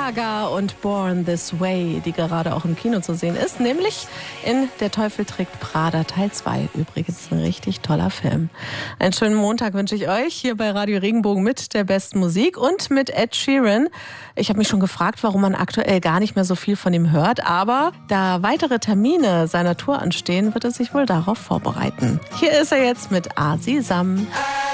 Gaga und Born This Way, die gerade auch im Kino zu sehen ist, nämlich in Der Teufel trägt Prada Teil 2. Übrigens ein richtig toller Film. Einen schönen Montag wünsche ich euch hier bei Radio Regenbogen mit der besten Musik und mit Ed Sheeran. Ich habe mich schon gefragt, warum man aktuell gar nicht mehr so viel von ihm hört, aber da weitere Termine seiner Tour anstehen, wird er sich wohl darauf vorbereiten. Hier ist er jetzt mit Asi Sam.